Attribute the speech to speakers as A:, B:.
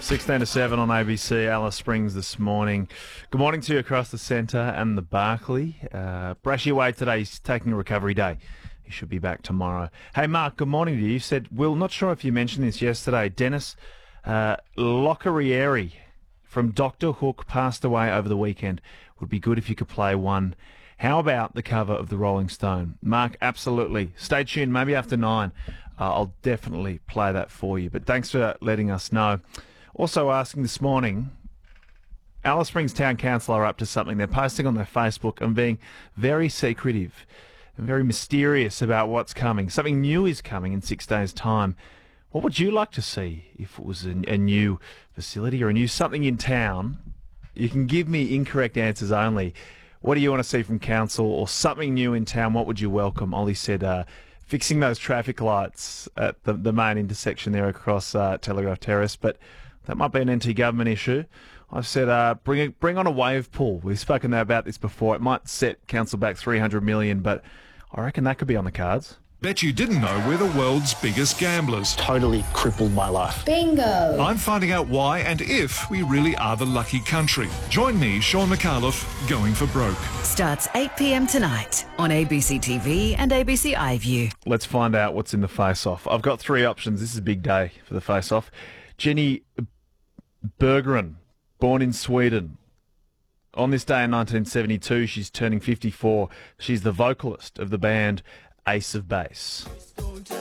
A: 16 to 7 on ABC, Alice Springs this morning. Good morning to you across the centre and the Barclay. Brashy away today. He's taking a recovery day. He should be back tomorrow. Hey, Mark, good morning to you. You said, Will, not sure if you mentioned this yesterday, Dennis Lockerieri from Dr. Hook passed away over the weekend. Would be good if you could play one. How about the cover of the Rolling Stone? Mark, absolutely. Stay tuned, maybe after 9. I'll definitely play that for you. But thanks for letting us know. Also asking this morning, Alice Springs Town Council are up to something. They're posting on their Facebook and being very secretive and very mysterious about what's coming. Something new is coming in 6 days' time. What would you like to see if it was a new facility or a new something in town? You can give me incorrect answers only. What do you want to see from council or something new in town? What would you welcome? Ollie said fixing those traffic lights at the main intersection there across Telegraph Terrace, but that might be an anti-government issue. I've said bring on a wave pool. We've spoken about this before. It might set council back $300 million, but I reckon that could be on the cards.
B: Bet you didn't know we're the world's biggest gamblers.
C: Totally crippled my life.
D: Bingo!
B: I'm finding out why and if we really are the lucky country. Join me, Sean McAuliffe, Going for Broke.
E: Starts 8 p.m. tonight on ABC TV and ABC iView.
A: Let's find out what's in the face-off. I've got 3 options. This is a big day for the face-off. Jenny Berggren, born in Sweden. On this day in 1972, she's turning 54. She's the vocalist of the band Ace of Base.